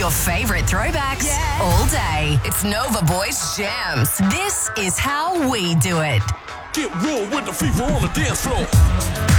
your favorite throwbacks all day. It's Nova Boys Jams. This is how we do it. Get real with the fever on the dance floor.